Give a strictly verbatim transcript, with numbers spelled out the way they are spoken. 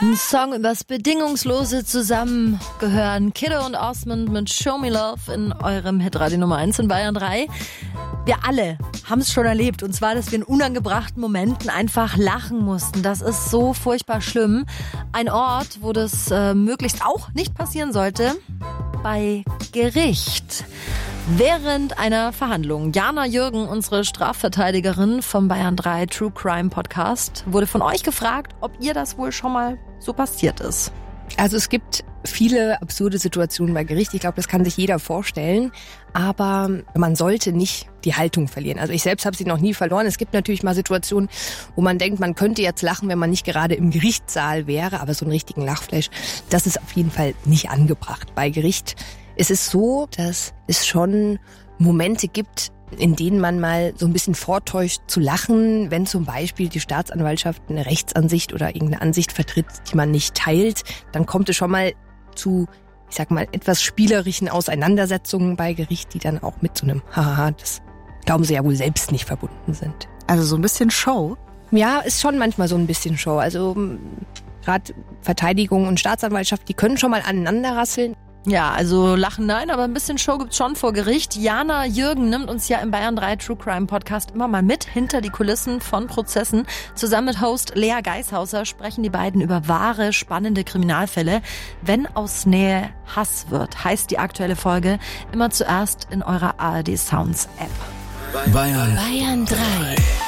Ein Song übers bedingungslose Zusammengehören. Kiddo und Osmond mit Show Me Love in eurem Hitradio Nummer eins in Bayern drei. Wir alle haben es schon erlebt, und zwar, dass wir in unangebrachten Momenten einfach lachen mussten. Das ist so furchtbar schlimm. Ein Ort, wo das äh, möglichst auch nicht passieren sollte, bei Gericht. Während einer Verhandlung. Jana Jürgen, unsere Strafverteidigerin vom Bayern drei True Crime Podcast, wurde von euch gefragt, ob ihr das wohl schon mal so passiert ist. Also es gibt viele absurde Situationen bei Gericht. Ich glaube, das kann sich jeder vorstellen. Aber man sollte nicht die Haltung verlieren. Also ich selbst habe sie noch nie verloren. Es gibt natürlich mal Situationen, wo man denkt, man könnte jetzt lachen, wenn man nicht gerade im Gerichtssaal wäre. Aber so einen richtigen Lachflash, das ist auf jeden Fall nicht angebracht bei Gericht. Es ist so, dass es schon Momente gibt, in denen man mal so ein bisschen vortäuscht zu lachen, wenn zum Beispiel die Staatsanwaltschaft eine Rechtsansicht oder irgendeine Ansicht vertritt, die man nicht teilt. Dann kommt es schon mal zu, ich sag mal, etwas spielerischen Auseinandersetzungen bei Gericht, die dann auch mit so einem Haha, das glauben sie ja wohl selbst nicht verbunden sind. Also so ein bisschen Show? Ja, ist schon manchmal so ein bisschen Show. Also gerade Verteidigung und Staatsanwaltschaft, die können schon mal aneinander rasseln. Ja, also lachen nein, aber ein bisschen Show gibt's schon vor Gericht. Jana Jürgen nimmt uns ja im Bayern drei True Crime Podcast immer mal mit hinter die Kulissen von Prozessen. Zusammen mit Host Lea Geishauser sprechen die beiden über wahre, spannende Kriminalfälle. Wenn aus Nähe Hass wird, heißt die aktuelle Folge immer zuerst in eurer A R D Sounds App. Bayern, Bayern drei.